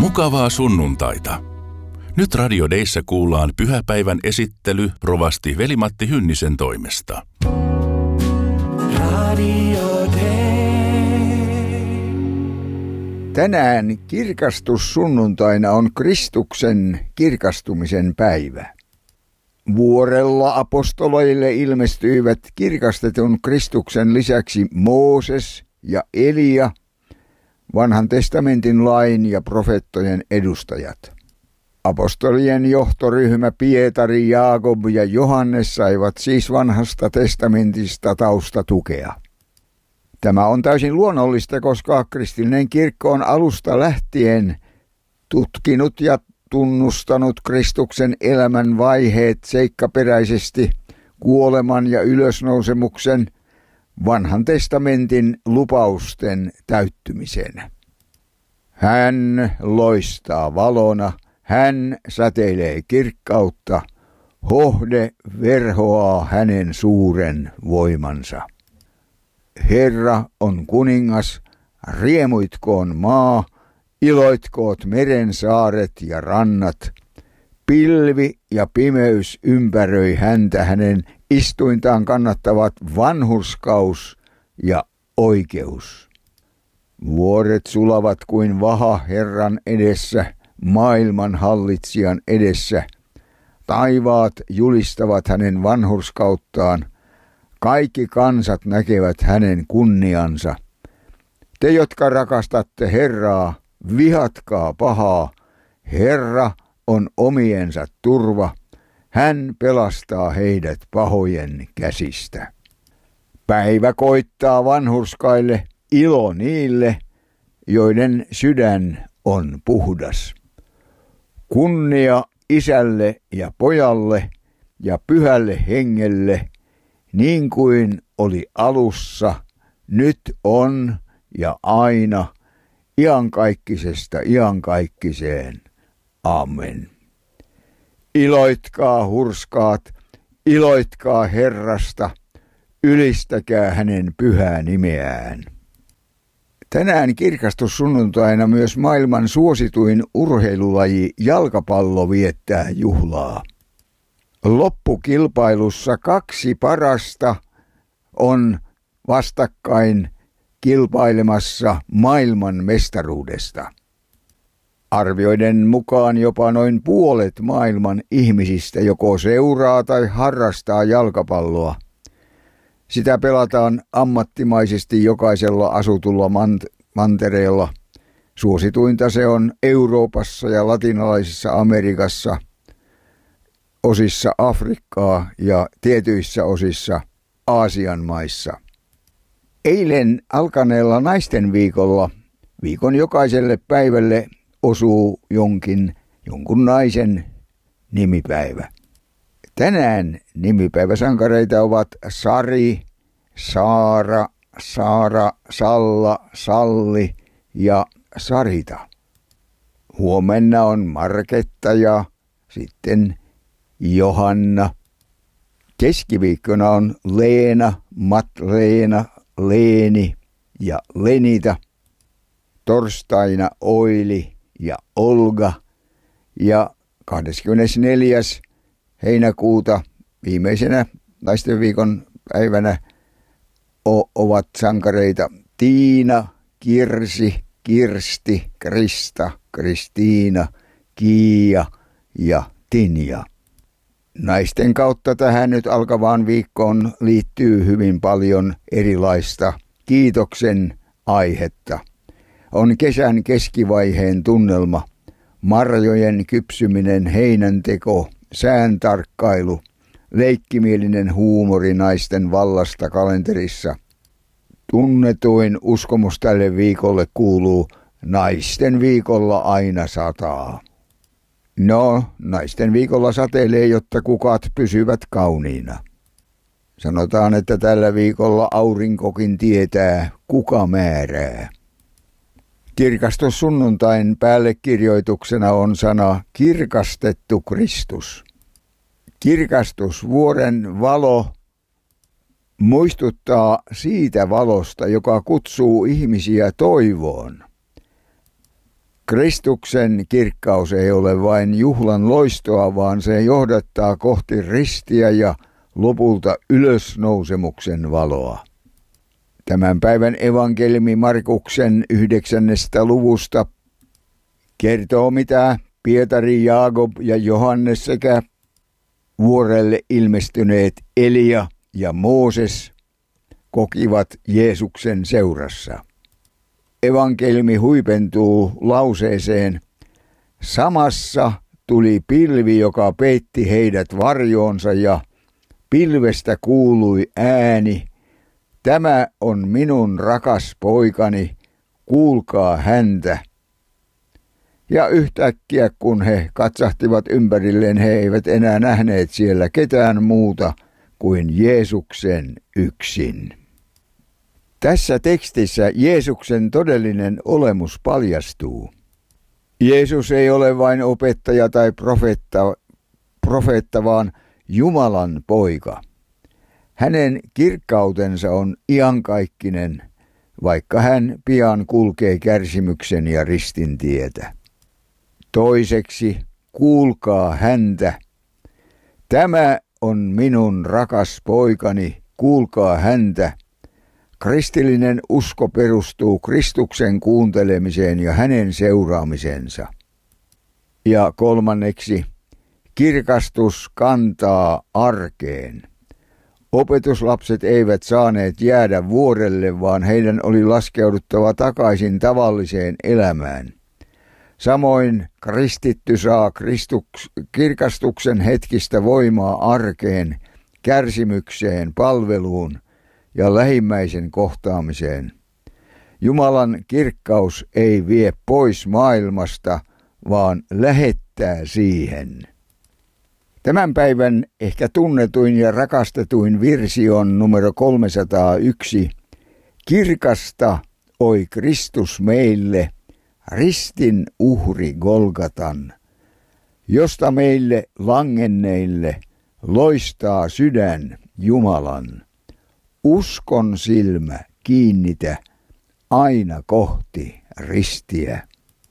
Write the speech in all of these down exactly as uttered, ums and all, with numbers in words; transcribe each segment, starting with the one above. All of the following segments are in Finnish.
Mukavaa sunnuntaita. Nyt Radio Deissä kuullaan pyhäpäivän esittely rovasti Veli-Matti Hynnisen toimesta. Radio Dei. Tänään kirkastussunnuntaina on Kristuksen kirkastumisen päivä. Vuorella apostoloille ilmestyivät kirkastetun Kristuksen lisäksi Mooses ja Elia, vanhan testamentin lain ja profeettojen edustajat. Apostolien johtoryhmä Pietari, Jaakob ja Johannes saivat siis vanhasta testamentista taustatukea. Tämä on täysin luonnollista, koska kristillinen kirkko on alusta lähtien tutkinut ja tunnustanut Kristuksen elämän vaiheet seikkaperäisesti kuoleman ja ylösnousemuksen vanhan testamentin lupausten täyttymisen. Hän loistaa valona, hän säteilee kirkkautta, hohde verhoaa hänen suuren voimansa. Herra on kuningas, riemuitkoon maa, iloitkoot meren saaret ja rannat. Pilvi ja pimeys ympäröi häntä, hänen istuintaan kannattavat vanhurskaus ja oikeus. Vuoret sulavat kuin vaha Herran edessä, maailman hallitsijan edessä. Taivaat julistavat hänen vanhurskauttaan, kaikki kansat näkevät hänen kunniansa. Te, jotka rakastatte Herraa, vihatkaa pahaa. Herra on omiensa turva. Hän pelastaa heidät pahojen käsistä. Päivä koittaa vanhurskaille, ilo niille, joiden sydän on puhdas. Kunnia Isälle ja Pojalle ja Pyhälle Hengelle, niin kuin oli alussa, nyt on ja aina, iankaikkisesta iankaikkiseen. Amen. Iloitkaa hurskaat, iloitkaa Herrasta, ylistäkää hänen pyhää nimeään. Tänään kirkastussunnuntaina myös maailman suosituin urheilulaji jalkapallo viettää juhlaa. Loppukilpailussa kaksi parasta on vastakkain kilpailemassa maailman mestaruudesta. Arvioiden mukaan jopa noin puolet maailman ihmisistä joko seuraa tai harrastaa jalkapalloa. Sitä pelataan ammattimaisesti jokaisella asutulla mant- mantereella. Suosituinta se on Euroopassa ja latinalaisessa Amerikassa, osissa Afrikkaa ja tietyissä osissa Aasian maissa. Eilen alkaneella naisten viikolla viikon jokaiselle päivälle osuu jonkin, jonkun naisen nimipäivä. Tänään nimipäiväsankareita ovat Sari, Saara, Saara, Salla, Salli ja Sarita. Huomenna on Marketta ja sitten Johanna. Keskiviikkona on Leena, Matleena, Leeni ja Lenita. Torstaina Oili ja Olga ja kahdeskymmenesneljäs heinäkuuta viimeisenä naisten viikon päivänä o- ovat sankareita Tiina, Kirsi, Kirsti, Krista, Kristiina, Kiia ja Tinja. Naisten kautta tähän nyt alkavaan viikkoon liittyy hyvin paljon erilaista kiitoksen aihetta. On kesän keskivaiheen tunnelma, marjojen kypsyminen, heinänteko, sään tarkkailu, leikkimielinen huumori naisten vallasta kalenterissa. Tunnetuin uskomus tälle viikolle kuuluu naisten viikolla aina sataa. No, naisten viikolla sateilee, jotta kukat pysyvät kauniina. Sanotaan, että tällä viikolla aurinkokin tietää, kuka määrää. Kirkastussunnuntain päällekirjoituksena on sana kirkastettu Kristus. Kirkastus, vuoren valo, muistuttaa siitä valosta, joka kutsuu ihmisiä toivoon. Kristuksen kirkkaus ei ole vain juhlan loistoa, vaan se johdattaa kohti ristiä ja lopulta ylösnousemuksen valoa. Tämän päivän evankeliumi Markuksen yhdeksännestä luvusta kertoo, mitä Pietari, Jaakob ja Johannes sekä vuorelle ilmestyneet Elia ja Mooses kokivat Jeesuksen seurassa. Evankeliumi huipentuu lauseeseen: samassa tuli pilvi, joka peitti heidät varjoonsa, ja pilvestä kuului ääni: tämä on minun rakas poikani, kuulkaa häntä. Ja yhtäkkiä, kun he katsahtivat ympärilleen, he eivät enää nähneet siellä ketään muuta kuin Jeesuksen yksin. Tässä tekstissä Jeesuksen todellinen olemus paljastuu. Jeesus ei ole vain opettaja tai profeetta, profeetta, vaan Jumalan poika. Hänen kirkkautensa on iankaikkinen, vaikka hän pian kulkee kärsimyksen ja ristin tietä. Toiseksi, kuulkaa häntä. Tämä on minun rakas poikani, kuulkaa häntä. Kristillinen usko perustuu Kristuksen kuuntelemiseen ja hänen seuraamisensa. Ja kolmanneksi, kirkastus kantaa arkeen. Opetuslapset eivät saaneet jäädä vuorelle, vaan heidän oli laskeuduttava takaisin tavalliseen elämään. Samoin kristitty saa Kristuks, kirkastuksen hetkistä voimaa arkeen, kärsimykseen, palveluun ja lähimmäisen kohtaamiseen. Jumalan kirkkaus ei vie pois maailmasta, vaan lähettää siihen. Tämän päivän ehkä tunnetuin ja rakastetuin virsi on numero kolmesataayksi. Kirkasta, oi Kristus meille, ristin uhri Golgatan, josta meille langenneille loistaa sydän Jumalan. Uskon silmä kiinnitä aina kohti ristiä.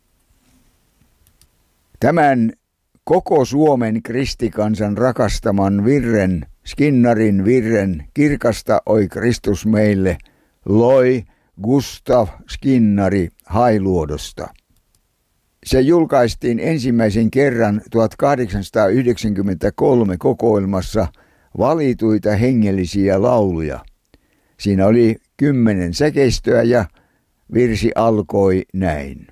Tämän koko Suomen kristikansan rakastaman virren, Skinnarin virren, Kirkasta, oi Kristus meille, loi Gustav Skinnari Hailuodosta. Se julkaistiin ensimmäisen kerran tuhatkahdeksansataayhdeksänkymmentäkolme kokoelmassa Valituita hengellisiä lauluja. Siinä oli kymmenen säkeistöä ja virsi alkoi näin.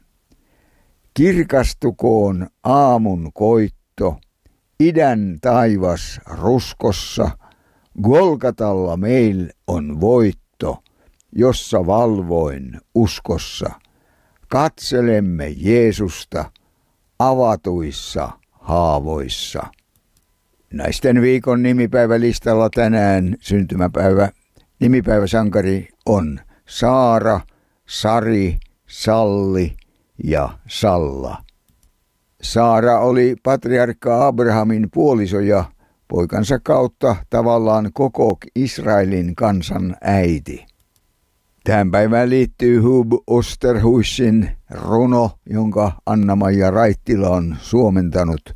Kirkastukoon aamun koitto, idän taivas ruskossa, Golgatalla meil on voitto, jossa valvoin uskossa. Katselemme Jeesusta avatuissa haavoissa. Naisten viikon nimipäivälistalla tänään syntymäpäivä nimipäiväsankari on Saara, Sari, Salli ja Salla. Saara oli patriarkka Abrahamin puoliso ja poikansa kautta tavallaan koko Israelin kansan äiti. Tähän päivään liittyy Hub Osterhuisin runo, jonka Anna-Maija Raittila on suomentanut.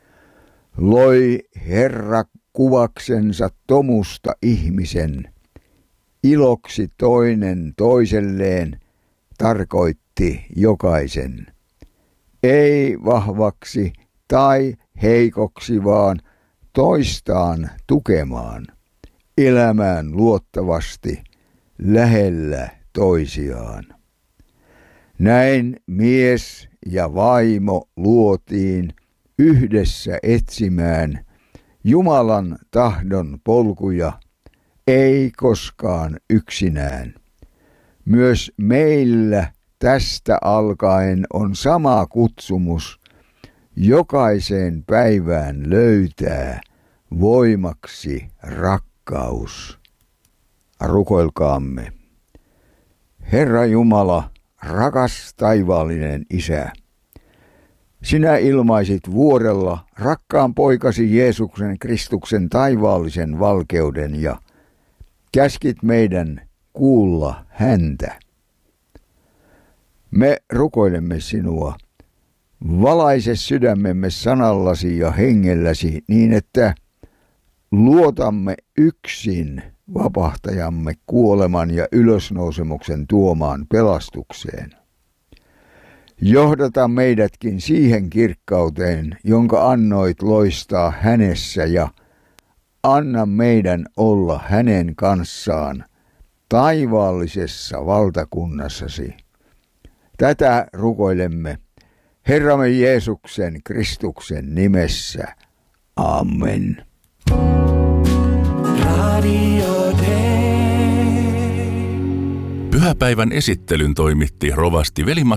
Loi Herra kuvaksensa tomusta ihmisen, iloksi toinen toiselleen tarkoitti jokaisen. Ei vahvaksi tai heikoksi, vaan toistaan tukemaan, elämään luottavasti, lähellä toisiaan. Näin mies ja vaimo luotiin yhdessä etsimään Jumalan tahdon polkuja, ei koskaan yksinään. Myös meillä tästä alkaen on sama kutsumus jokaiseen päivään löytää voimaksi rakkaus. Rukoilkaamme. Herra Jumala, rakas taivaallinen Isä, sinä ilmaisit vuorella rakkaan poikasi Jeesuksen Kristuksen taivaallisen valkeuden ja käskit meidän kuulla häntä. Me rukoilemme sinua, Valaise sydämemme sanallasi ja hengelläsi niin, että luotamme yksin vapahtajamme kuoleman ja ylösnousemuksen tuomaan pelastukseen. Johdata meidätkin siihen kirkkauteen, jonka annoit loistaa hänessä, ja anna meidän olla hänen kanssaan taivaallisessa valtakunnassasi. Tätä rukoilemme Herramme Jeesuksen Kristuksen nimessä. Amen. Radio Day. Pyhäpäivän esittelyn toimitti rovasti Veli-Matti